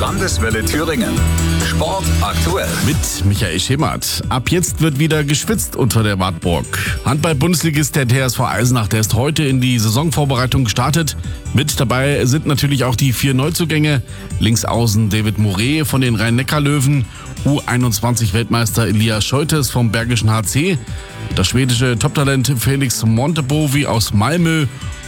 Landeswelle Thüringen. Sport aktuell. Mit Michael Schemert. Ab jetzt wird wieder geschwitzt unter der Wartburg. Handball-Bundesligist der TSV Eisenach, der ist heute in die Saisonvorbereitung gestartet. Mit dabei sind natürlich auch die 4 Neuzugänge. Linksaußen David Moret von den Rhein-Neckar-Löwen, U21-Weltmeister Elias Scheutes vom Bergischen HC, das schwedische Toptalent Felix Montebovi aus Malmö